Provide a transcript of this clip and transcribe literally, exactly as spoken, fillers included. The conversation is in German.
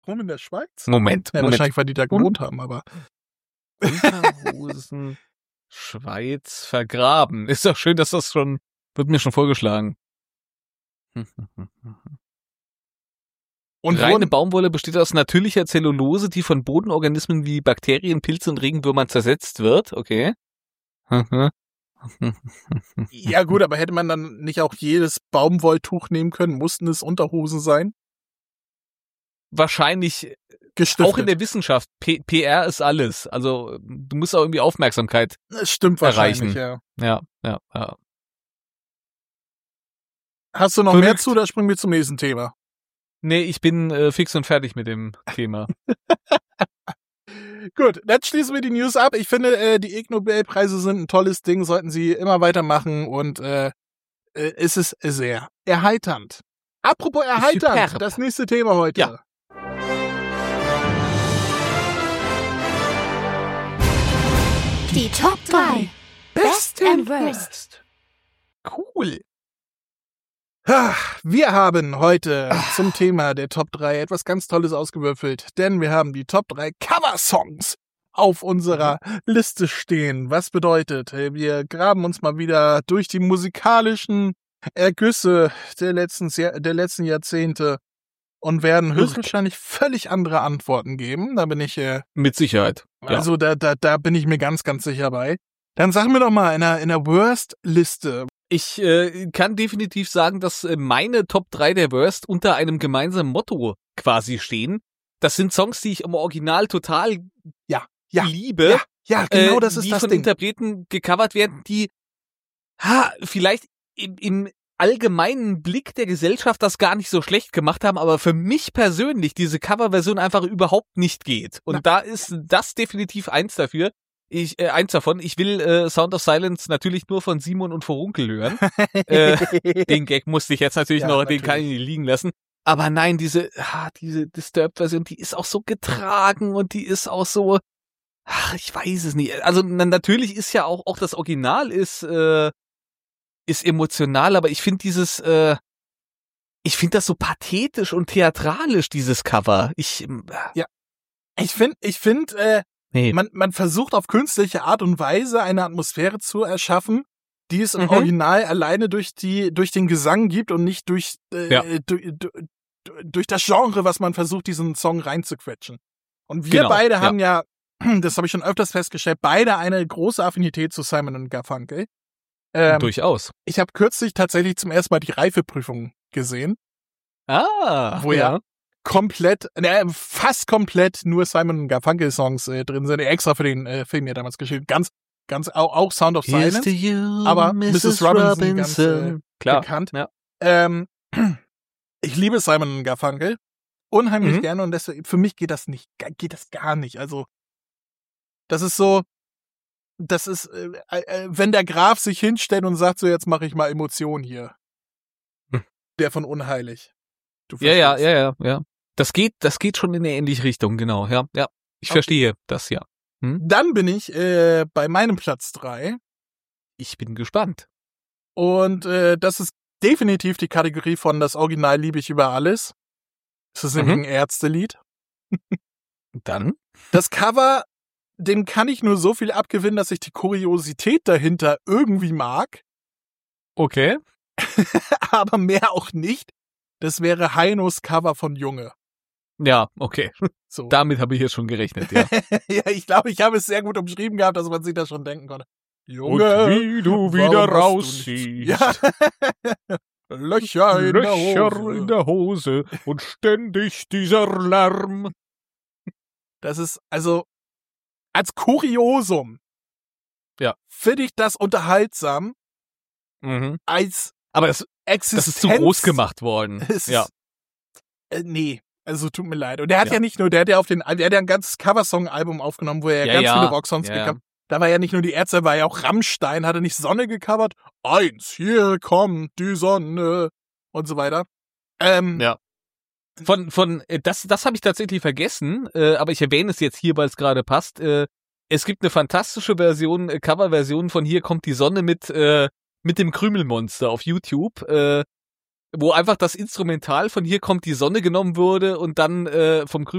Warum in der Schweiz? Moment, Ja, Moment. wahrscheinlich, weil die da gewohnt haben, aber. Unterhosen, Schweiz, vergraben. Ist doch schön, dass das schon, wird mir schon vorgeschlagen. Und Reine wurden- Baumwolle besteht aus natürlicher Zellulose, die von Bodenorganismen wie Bakterien, Pilze und Regenwürmern zersetzt wird. Okay. Ja gut, aber hätte man dann nicht auch jedes Baumwolltuch nehmen können? Mussten es Unterhosen sein? Wahrscheinlich Gestiftet. auch in der Wissenschaft. P- PR ist alles. Also du musst auch irgendwie Aufmerksamkeit Das stimmt wahrscheinlich, erreichen. ja. Ja, ja, ja. Hast du noch mehr Verrückt. zu, oder springen wir zum nächsten Thema? Nee, ich bin äh, fix und fertig mit dem Thema. Gut, dann schließen wir die News ab. Ich finde, äh, die Ig Nobelpreise sind ein tolles Ding, sollten sie immer weitermachen und äh, äh, es ist sehr erheiternd. Apropos erheiternd, Superb. das nächste Thema heute. Ja. Die Top drei. Best and Worst. Cool. Ah, Wir haben heute zum Thema der Top drei etwas ganz Tolles ausgewürfelt, denn wir haben die Top drei Cover-Songs auf unserer Liste stehen. Was bedeutet, äh, wir graben uns mal wieder durch die musikalischen Ergüsse der letzten, Jahr- der letzten Jahrzehnte und werden höchstwahrscheinlich völlig andere Antworten geben. Da bin ich, äh, Mit Sicherheit. Ja. also da, da, da bin ich mir ganz, ganz sicher bei. Dann sag mir doch mal in der, in der Worst-Liste. Ich äh, kann definitiv sagen, dass äh, meine Top drei der Worst unter einem gemeinsamen Motto quasi stehen. Das sind Songs, die ich im Original total Ja, liebe. Ja, genau äh, das ist die das von Ding. Interpreten gecovert werden, die ha, vielleicht im, im allgemeinen Blick der Gesellschaft das gar nicht so schlecht gemacht haben, aber für mich persönlich diese Coverversion einfach überhaupt nicht geht. Und Na. da ist das definitiv eins dafür. Ich, äh, eins davon. Ich will äh, Sound of Silence natürlich nur von Simon und Vorunkel hören. äh, den Gag musste ich jetzt natürlich Ja, noch, natürlich. den kann ich nicht liegen lassen. Aber nein, diese, ah, diese Disturbed-Version, die ist auch so getragen und die ist auch so, ach, ich weiß es nicht. Also na, natürlich ist ja auch, auch das Original ist, äh, ist emotional, aber ich finde dieses, äh, ich finde das so pathetisch und theatralisch, dieses Cover. Ich, äh, Ich finde, ich finde, äh, nee. man, man versucht auf künstliche Art und Weise eine Atmosphäre zu erschaffen, die es im Mhm. Original alleine durch die, durch den Gesang gibt und nicht durch, äh, Ja. durch, durch, durch das Genre, was man versucht, diesen Song reinzuquetschen. Und wir Genau, beide ja. haben ja, das habe ich schon öfters festgestellt, beide eine große Affinität zu Simon und Garfunkel. Ähm, Durchaus. ich habe kürzlich tatsächlich zum ersten Mal die Reifeprüfung gesehen, Ah, wo ja komplett, ne, fast komplett nur Simon und Garfunkel Songs äh, drin sind, extra für den äh, Film ja damals geschrieben. Ganz, ganz auch, auch Sound of Here's Silence, to you, aber Missus Robinson, ganz äh, Klar. bekannt. Ja. Ähm, ich liebe Simon und Garfunkel unheimlich Mhm. gerne und deswegen, für mich geht das nicht, geht das gar nicht. Also das ist so, das ist, äh, äh, wenn der Graf sich hinstellt und sagt so, jetzt mache ich mal Emotionen hier. Hm. Der von Unheilig. Du Ja, ja, verstehst. ja, ja, ja. Das geht, das geht schon in eine ähnliche Richtung, genau, ja, ja. Ich Okay. verstehe das, ja. Dann bin ich äh, bei meinem Platz drei Ich bin gespannt. und äh, das ist definitiv die Kategorie von das Original liebe ich über alles. Das ist nämlich Mhm. ein Ärztelied. Dann? Das Cover, dem kann ich nur so viel abgewinnen, dass ich die Kuriosität dahinter irgendwie mag, Okay. aber mehr auch nicht. Das wäre Heinos Cover von Junge. Ja, okay. So. Damit habe ich jetzt schon gerechnet, ja. Ja, ich glaube, ich habe es sehr gut umschrieben gehabt, dass man sich das schon denken konnte. Und Junge, wie du warum wieder hast du raussiehst. Ja. Löcher in der Löcher Hose. in der Hose und ständig dieser Lärm. Das ist, also, als Kuriosum. Ja. Finde ich das unterhaltsam, Mhm. als Aber das, Existenz. das ist zu groß gemacht worden. Es Ja. ist, äh, nee, also tut mir leid. Und der hat ja, Ja. nicht nur, der hat ja auf den, der hat ja ein ganzes Coversong-Album aufgenommen, wo er Ja, ganz ja. viele Rocksongs Ja, ja. gecovert. Da war ja nicht nur die Ärzte, war ja auch Rammstein, hat er nicht Sonne gecovert? Eins, hier kommt die Sonne und so weiter. Ähm, Ja. Von, von, äh, das, das habe ich tatsächlich vergessen, äh, aber ich erwähne es jetzt hier, weil es gerade passt. Äh, es gibt eine fantastische Version, äh, Coverversion von Hier kommt die Sonne mit, äh, mit dem Krümelmonster auf YouTube. Äh, wo einfach das Instrumental von Hier kommt die Sonne genommen wurde und dann äh, vom